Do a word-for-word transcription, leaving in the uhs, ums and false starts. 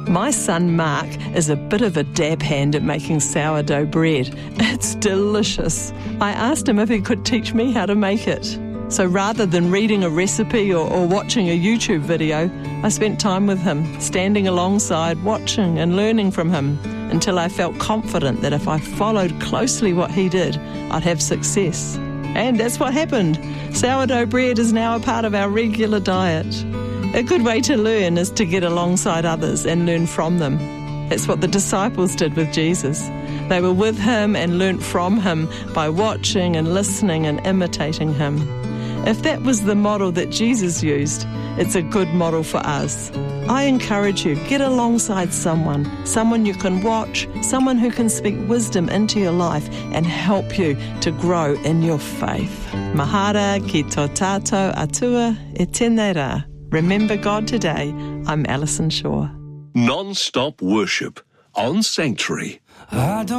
My son Mark is a bit of a dab hand at making sourdough bread. It's delicious. I asked him if he could teach me how to make it. So rather than reading a recipe or, or watching a YouTube video, I spent time with him, standing alongside, watching and learning from him, until I felt confident that if I followed closely what he did, I'd have success. And that's what happened. Sourdough bread is now a part of our regular diet. A good way to learn is to get alongside others and learn from them. That's what the disciples did with Jesus. They were with him and learnt from him by watching and listening and imitating him. If that was the model that Jesus used, it's a good model for us. I encourage you, get alongside someone, someone you can watch, someone who can speak wisdom into your life and help you to grow in your faith. Mahara ki tō tātou atua e tēnei rā. Remember God today. I'm Alison Shaw. Non-stop worship on Sanctuary. I don't